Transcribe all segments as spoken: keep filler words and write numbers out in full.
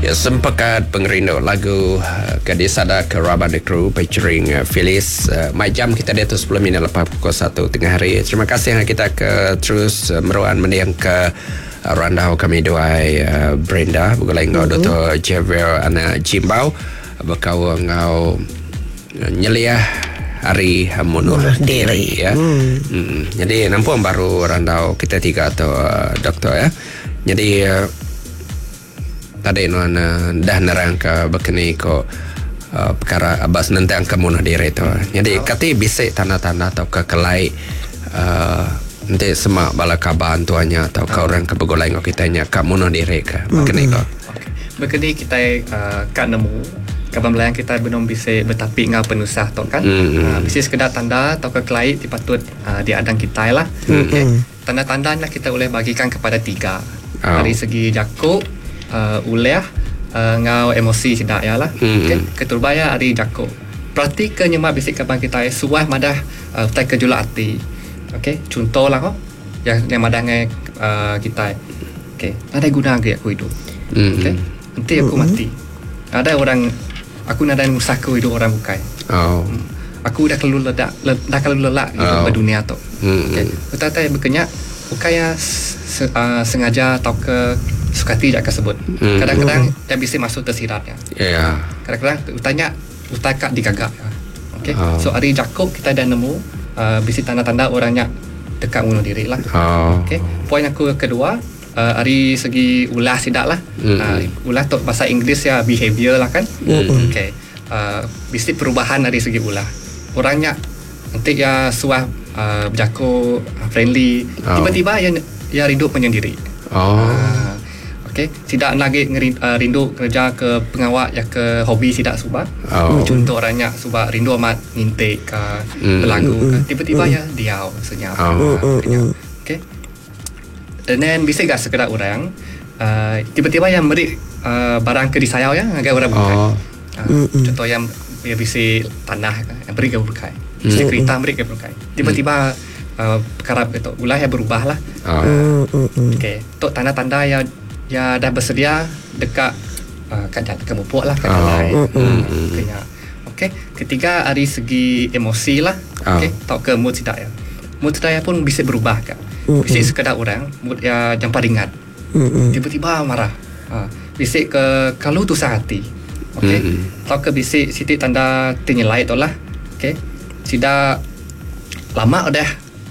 Ya, sempakat pengerindu lagu uh, Gadis Sada Kerabat Kru featuring uh, Phyllis. Uh, my jam kita di atas sepuluh minit lepas pukul satu tengah hari. Terima kasih yang kita ke terus uh, meruan mendiang ke uh, randau kami duai uh, Brenda bukan ngau mm-hmm. Doktor Javier anak Jimbau bakau ngau uh, nyeliah hari munuh diri ya. Hmm. Hmm. Jadi nampak baru randau kita tiga atau uh, doktor ya. Jadi uh, tadi nuan uh, dah nerang ke bekeni ko uh, perkara abas nentang kemunuh diri tu. Jadi oh. Kati bisik tanda-tanda atau ke kelai uh, nanti semak bala kabar tuanya atau ke oh. Orang ke begolai ko kitanya kemunuh diri ke bekeni ko. Okay. Bekeni kita uh, kat nemu kabar melayang kita belum bisa bertapi ngau penusah tu kan. Mm-hmm. Uh, bisa sekedar tanda atau ke kelai dipatut uh, diadang kita lah. Mm-hmm. Okay. Tanda-tandanya kita boleh bagikan kepada tiga. Oh. Dari segi jakuk, uh, uliah, uh, ngau emosi tidak ya lah. Mm-hmm. Okay. Keturbaya hari jakuk. Berarti kenyemak bisik kapan kita suah madah uh, utai kejulak hati. Okay. Contoh lah kok. Yang, yang madah ngai uh, kita. Okay. Ada guna ke aku hidup. Mm-hmm. Okay. Nanti aku mm-hmm. mati. Ada orang aku nak dan usahaku hidup orang bukai. Oh. Hmm. Aku dah kalau ledak, le, dah kalau lelak hidup oh. Dunia tu. Hmm. Okay. Betul-betul berkenyak bukai se, uh, sengaja atau ke sukati jak tersebut. Hmm. Kadang-kadang hmm. dia bisa masuk tersiratnya. Yeah. Kadang-kadang utanya utakat digagak. Okay. Oh. So hari Jakob kita dah nemu uh, bisa tanda-tanda orangnya dekat bunuh diri lah. Oh. Okay. Poin aku kedua. Uh, dari segi ulah tidak lah. Mm-hmm. uh, ulah tu bahasa Inggeris ya behavior lah kan. Mm-hmm. Okay. Uh, mesti perubahan dari segi ulah. Orangnya nanti ya suah uh, berjaku uh, friendly. Oh. Tiba-tiba ya ya rindu menyendiri. Oh. Uh, okay. Tidak lagi ngeri, uh, rindu kerja ke pengawal ya ke hobi tidak suka. Oh. Contoh orangnya suka rindu amat ngintik ke mm-hmm. berlagu ke. Tiba-tiba mm-hmm. ya diau senyap. Oh. Uh, okay. Dan then bisa gak sekedar orang uh, tiba-tiba yang beri uh, barang ke disayau ya agak orang bukai. Oh. Uh, mm-hmm. Contoh yang dia bisa tanah yang beri ke bukai. Bisa kereta beri ke bukai. Tiba-tiba uh, perkara itu ulah yang berubah lah. Oh. Uh, okay. Tok tanda-tanda yang ya dah bersedia dekat uh, kat jalan kemupuk lah kat jalan. Oh. Mm-hmm. Uh, okay. Ketiga dari segi emosi lah. Oh. Okay. Tok ke mood tidak ya. Mood tidak pun bisa berubah kan. Bisik mm-hmm. sekedar orang mood ya jangpa ringan. Mm-hmm. Tiba-tiba marah. Ha, bisik ke kalau tu sehati. Okey. Mm-hmm. Atau ke bisik siti tanda tenyelai tu lah. Okey. Sida lama dah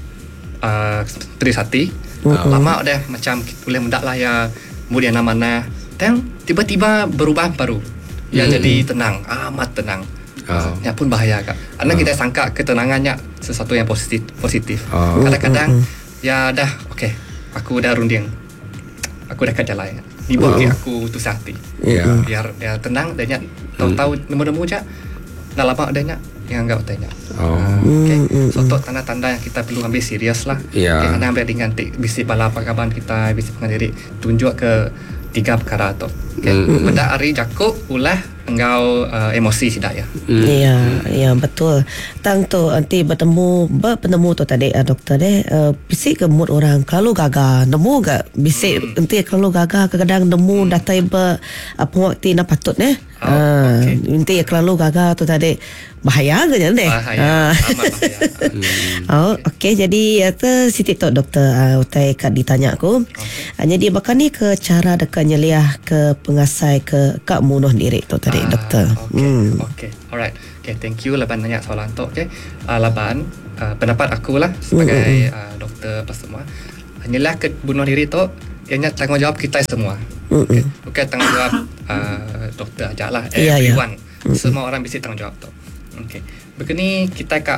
uh, peris hati. Mm-hmm. Lama dah macam boleh mendak lah ya mood yang mana. Dan tiba-tiba berubah baru. Yang mm-hmm. jadi tenang, amat tenang. Oh. Ya pun bahaya kak. Karena oh. kita sangka ketenangannya sesuatu yang positif. positif. Oh. Kadang-kadang mm-hmm. ya dah, okey. Aku dah runding. Aku dah kat jalan. Ni bagi oh. aku tu hati. Yeah. Biar dia tenang dan nyak tahu-tahu mm. nemu-nemu je. Dah lama dah nyak yang enggak tanya. Oh. Uh, okey. Mm. So tu tanda-tanda yang kita perlu ambil serius lah. Yeah. Okay, kadang ambil ringan tik bisi bala pakaban kita, bisi pengadiri tunjuk ke tiga perkara tu. Okey. Mm. Benda hari Jakob ulah engkau uh, emosi tidak ya? Mm. Ya, ya betul. Tang tu nanti bertemu bertemu tu tadi uh, doktor deh uh, bisik ke mood orang kalau gagal nemu gak bisik mm. nanti kalau gagal kadang-kadang nemu mm. datai ber apa waktu nak patut deh. Oh, uh, okay. Nanti kalau gagal tu tadi bahaya ke deh. Bahaya. Uh. Amat bahaya. Oh, okey. Jadi itu Siti Tok doktor uh, utai kat ditanya aku. Okay. Uh, jadi bakal ni ke cara dekat nyeliah ke pengasai ke kak munuh diri tu tadi. Ah, doktor. Okay. Hmm. Okay. Alright. Okay. Thank you Laban tanya soalan tu. Okay. Uh, Laban, uh, pendapat aku lah sebagai mm-hmm. uh, doktor apa semua. Hanyalah ke bunuh diri tu, ianya tanggungjawab kita semua. Mm-hmm. Okay. Bukan tanggungjawab uh, doktor aja lah. Yeah, everyone. Yeah. Mm-hmm. Semua orang bisa tanggungjawab tu. Okay. Begini kita kak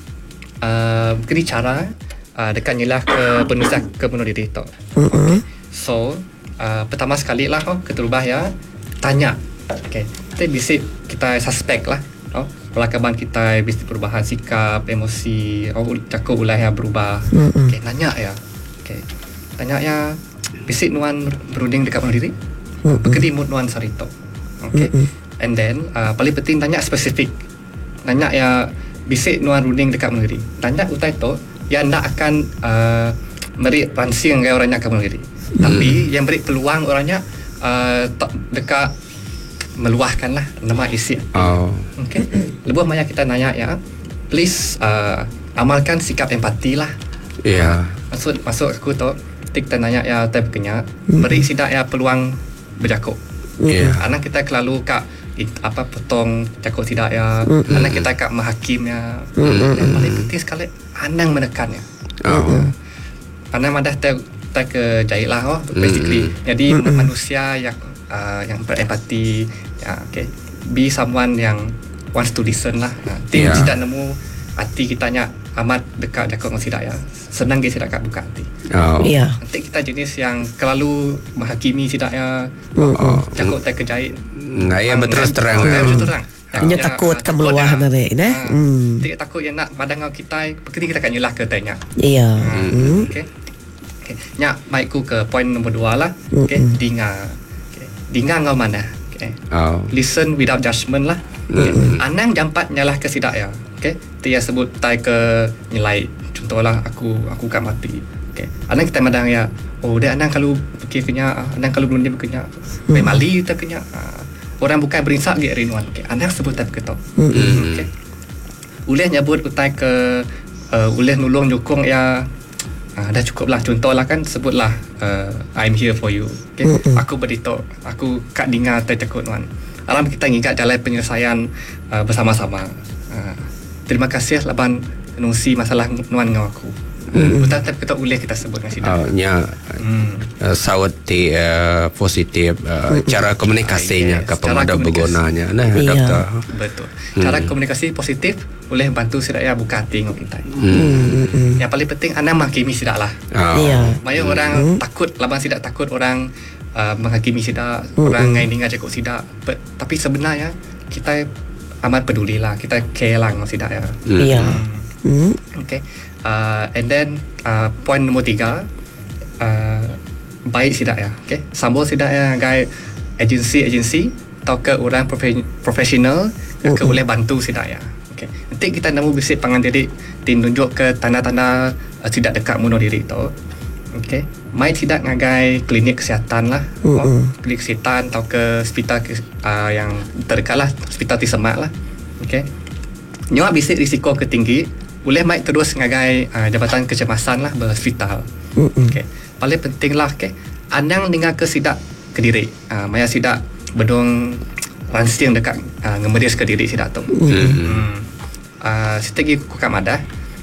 uh, begini cara uh, dekat nyelah ke penusah ke bunuh diri tu. Mm-hmm. Okay. So uh, pertama sekali lah oh, keterubah ya tanya. Okay. Kita bisa kita suspek lah. Oh, pelakaban kita bisa perubahan sikap, emosi, oh cakap ulah ya berubah. Mm-hmm. Okay, nanya ya. Okay. Tanya ya, bisa nuan berunding dekat bunuh diri? Mm-hmm. Berkedi mood nuan sarito. Okay. Mm-hmm. And then, uh, paling penting tanya spesifik. Tanya ya, bisa nuan berunding dekat bunuh diri. Tanya utai tu, yang nak akan uh, beri ransing orang yang akan bunuh diri. Mm-hmm. Tapi, yang beri peluang orangnya uh, dekat meluahkan lah nama isi. Oh. Okay. Lepas maya kita nanya ya, please uh, amalkan sikap empati lah. Ya. Yeah. Maksud masuk aku tu, kita nanya ya tak berkenyak, beri sidak ya peluang berjakuk. Ya. Yeah. Anak kita kelalu kak it, apa potong jakuk tidak ya, mm-hmm. anak kita kak menghakim ya. Mm-hmm. Yang paling penting sekali anang menekannya. Oh. Anang madah tak tak ke jahit lah, oh, basically. Mm-hmm. Jadi mm-hmm. manusia yang uh, yang berempati, ya, okay. Be someone yang wants to listen lah. Nanti yeah. tidak nemu hati kitanya amat dekat jakuk dengan sidak ya. Senang dia sidak kat buka hati. Oh. Yeah. Nanti kita jenis yang terlalu menghakimi sidak ya. Oh. Jakuk tak kejahit. Ngaya berterus terang. Ya, berterus terang. Dia takut kan meluah nanti, eh? Hmm. Dia takut yang nak padang kita, pergi kita akan nyelah ke tanya. Iya. Hmm. Okay. Okay. Nyak, baikku ke poin nombor dua lah. Okay. Dengar. Okay. Dengar ngau mana? Okay. Oh. Listen without judgment lah. Okay. Anang jampat nyalah ke sidak ya. Okay. Dia sebut tai ke nilai. Contohlah aku aku kat mati. Okay. Anang kita madang ya. Oh, dia anang kalau fikir kenya, anang kalau belum dia berkenya. Hmm. Mali kita kenya. Orang bukan berinsak ge rinuan. Okay. Anang sebut tak ketok. Hmm. Okay. Uleh nyebut utai ke uh, uleh nulung nyokong ya. Uh, dah cukup lah. Contohlah kan sebutlah uh, I'm here for you. Okay. Mm-hmm. Aku berditok. Aku kat dengar tak takut nuan. Alam kita ingat jalan penyelesaian uh, bersama-sama. Uh, terima kasih laban nungsi masalah nuan dengan aku. Mm-hmm. Betul tak kita boleh kita sebut dengan sidang. Oh, nya hmm. uh, sawat ti uh, positif uh, mm-hmm. cara komunikasinya yes. ke pemada bergunanya. Nah, iya. doktor. Betul. Cara hmm. komunikasi positif boleh bantu sidak ya buka hati dengan kita. Hmm. Yang paling penting anda menghakimi sidak lah. Oh. Iya. Maya hmm. orang hmm. takut laban sidak takut orang uh, menghakimi sidak, hmm. orang ngai dengar cakap sidak. But, tapi sebenarnya kita amat peduli lah, kita care lah dengan sidak ya. Iya. Hmm. Okay. Uh, and then uh, point nombor tiga, uh, baik sidak ya. Okay. Sambung sidak ya guys, agensi-agensi atau ke orang profe- profesional uh-huh. ke boleh bantu sidak ya. Okay. Nanti kita nak bisik pangan diri tunjuk ke tanda-tanda uh, sidak dekat bunuh diri tu. Okay. Mai sidak ngagai klinik kesihatan lah. Uh-huh. Oh, klinik kesihatan atau ke hospital uh, yang terdekat lah, hospital Tisemak lah. Okay. Nyawa bisik risiko ketinggi. Boleh mai terus ngagai uh, jabatan kecemasan lah berhospital. Uh-uh. Okay. Paling penting lah, okay. Anang dengar ke sidak ke diri. Uh, maya sidak bedong ransing dekat uh, ngemedis ke diri sidak tu. Uh-huh. Hmm. Uh, Setegi ku kat madah.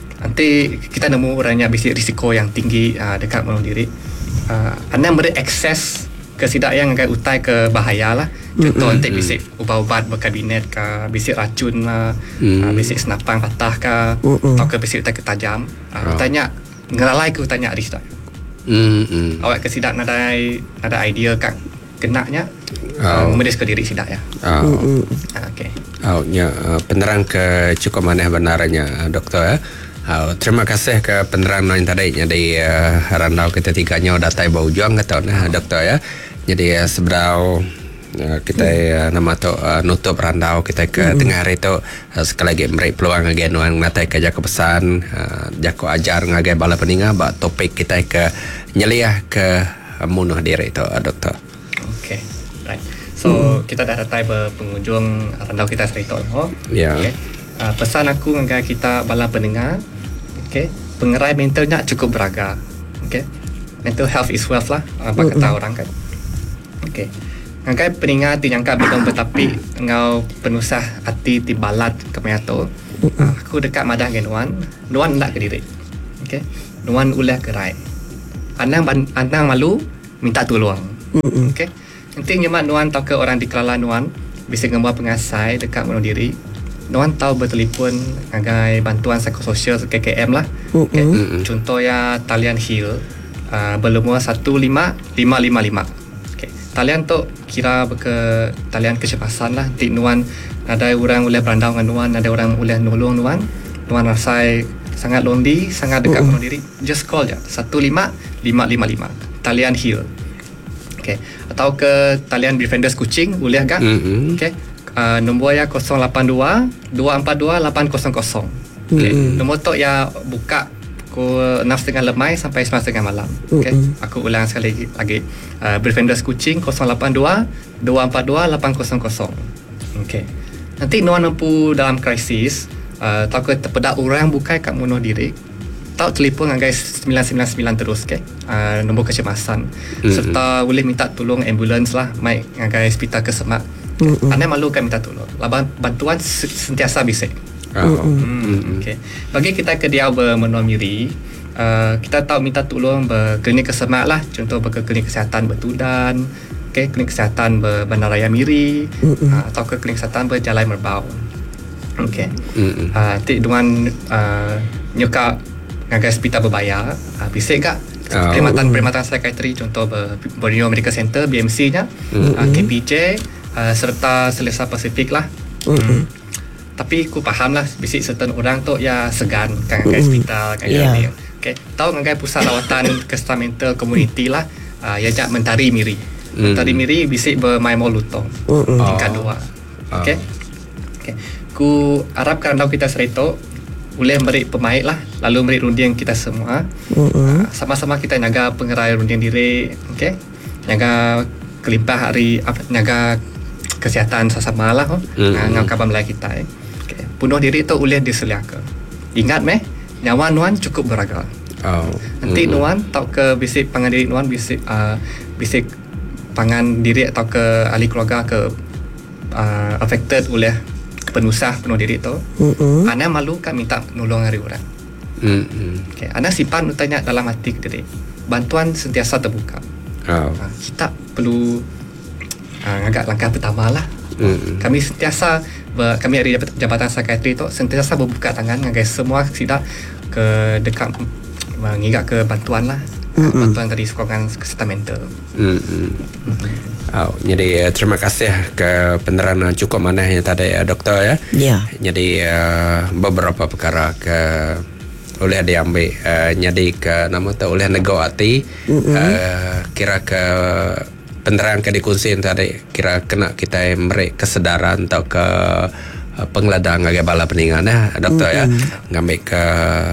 Nanti kita nemu orangnya bisik risiko yang tinggi uh, dekat bunuh diri. Uh, anang beri akses ke sidak yang ngagai utai ke bahaya lah. Contoh nanti bisik ubat-ubat berkabinet ke, bisik racun lah, mm. uh, bisik senapang patah ke, mm-hmm. atau ke bisik utai ketajam. Uh, oh. Tanya, ngelalai ke tanya Aris tak? Mm-hmm. Awak ke sidak ada ada idea kan kenaknya oh. uh, medis ke diri sidak ya. Oh. Uh, okay. Oh, ya, uh, penerang ke cukup mana benarnya doktor ya. Oh, terima kasih ke penerang yang tadi dari uh, randau kita tiganya datai bau juang kata nah doktor ya. Jadi uh, seberau Uh, kita uh, nama tu uh, nutup randau kita ke mm-hmm. tengah hari tu uh, sekali lagi beri peluang ngagai nuan ngatai ke jako pesan uh, jako ajar ngagai bala peninga ba topik kita ke nyeliah ke uh, munuh diri tu uh, doktor. Okay, right. So mm. kita dah datai pengunjung randau kita cerita oh. Ya. Yeah. Okay. Uh, pesan aku ngagai kita bala pendengar. Okay. Pengerai mentalnya cukup beraga. Okay. Mental health is wealth lah apa mm-hmm. kata orang kan. Okay. Ngagai peningat dinyangka belum tetapi ngau penusah hati ti balat kemayato. Uh, aku dekat madah dengan nuan, nuan nak ke diri. Okey. Nuan ulah kerai. Anang anang malu minta tolong. Okey. Nanti nyemak nuan tahu ke orang di kelala nuan bisa ngembuat pengasai dekat bunuh diri. Nuan tahu bertelefon ngagai bantuan psikososial K K M lah. Okey. Contoh ya talian Hill uh, berlumur satu lima lima lima lima. Talian tu kira ke talian kecemasan lah. Nanti nuan ada orang boleh berandau dengan nuan, ada orang boleh nolong nuan. Nuan rasa sangat lonely, sangat dekat bunuh diri. Just call je satu lima lima lima lima. Talian Hill. Okay. Atau ke talian Defenders Kuching boleh kan? Mm-hmm. Okay. Uh, nombor ya kosong lapan dua dua empat dua lapan kosong kosong. Okay. Mm-hmm. Nombor tu ya buka pukul enam tiga puluh lemai sampai sembilan tiga puluh malam. Okay. Mm-hmm. Aku ulang sekali lagi. lagi. Uh, Befrienders Kuching kosong lapan dua dua empat dua lapan kosong kosong. Okay. Nanti Nuan mampu dalam krisis, uh, tak ke terpedak orang bukai kat bunuh diri, tak telefon dengan guys sembilan sembilan sembilan terus, okay? Uh, nombor kecemasan. Mm-hmm. Serta boleh minta tolong ambulans lah, mai dengan guys hospital Kesemak. Mm-hmm. Anda malu kan minta tolong. Lah bantuan sentiasa bisik. Oh. Hmm, okay. Bagi kita ke dia bermenua Miri, uh, kita tahu minta tolong berklinik Kesemak lah. Contoh ke klinik kesihatan Bertudan, okay, klinik kesihatan Bandaraya Miri, uh, atau ke klinik kesihatan Berjalai Merbau. Okay. Uh, Nanti dengan uh, nyuka ngagai hospital berbayar, uh, bisik tak? Oh. Perkhidmatan perkhidmatan psikiatri contoh Borneo Medical Center B M C nya, mm-hmm. uh, K P J, uh, serta Selesa Pasifik lah. Mm-hmm. Hmm. Tapi aku faham lah bisik certain orang tu ya segan kan ngagai hospital kan yeah. ni. Okay. Tahu ngagai pusat lawatan Kestramental Community lah, uh, ya jak Mentari Miri. Mm. Mentari Miri bisik bermain molutong. Mm-hmm. Tingkat dua. Okay. Okay. Ku harapkan kalau kita serito boleh beri pemain lah, lalu beri runding kita semua. Mm-hmm. Uh, sama-sama kita jaga pengerai runding diri, okay? Jaga kelimpah hari, apa, jaga kesihatan sama-sama lah, oh. Mm-hmm. Ngau kabar Melayu kita, eh. Okay. Bunuh diri tu boleh diseliaka. Ingat meh, nyawa nuan cukup berharga. Oh. Nanti mm-hmm. nuan tau ke bisik pangan diri nuan, bisik uh, bisik pangan diri atau ke ahli keluarga ke uh, affected oleh penusah penuh diri tu, mm-hmm. Ana malu kan minta nolong dari orang. Mm-hmm. Okay. Ana simpan tanya dalam hati diri. Bantuan sentiasa terbuka. Oh. Ha, kita perlu uh, agak langkah pertama lah. Mm-hmm. Kami sentiasa ber, kami dari Jabatan Psikiatri tu sentiasa berbuka tangan dengan semua sida ke dekat mengigat ke bantuan lah. Mm-hmm. Bantuan dari sokongan kesihatan mental. Mm-hmm. Mm-hmm. Oh, jadi uh, terima kasih ke penerangan cukup mana yang tadi uh, doktor ya. Yeah. Jadi uh, beberapa perkara ke oleh diambil uh, jadi ke nama tu oleh negawati mm-hmm. uh, kira ke penerangan ke dikunci tadi kira kena kita memberi kesedaran atau ke uh, pengeladang agak bala peningan ya doktor mm-hmm. ya ngambil ke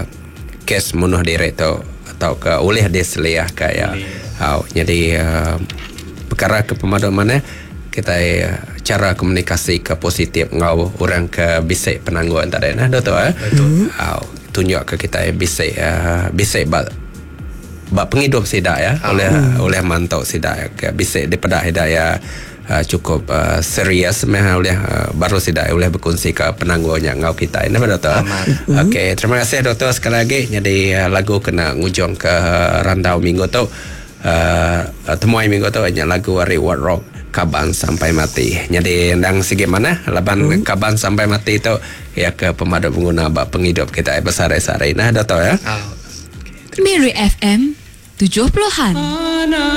kes bunuh diri tu atau ke oleh diseliah kayak oh, jadi uh, perkara ke pemadaman kita uh, cara komunikasi ke positif ngau orang ke bisik penangguhan tadi nah doktor eh betul uh, tunjuk ke kita bisik uh, bisik ba ba penghidup sidak ya oh. oleh hmm. oleh mantau sidak ke bisik daripada hidayah uh, cukup uh, serius meh oleh uh, baru sidak oleh berkongsi ke penangguhannya ngau kita ini doktor hmm. okey terima kasih doktor sekali lagi jadi uh, lagu kena ngujung ke uh, randau minggu tu Uh, temuai minggu tu hanya lagu Reward Rock Kaban Sampai Mati. Jadi ndang segi mana laban hmm. Kaban Sampai Mati tu ya ke pemadu pengguna bak penghidup kita besar-besar nah doktor ya. Oh. Miri F M tujuh puluhan.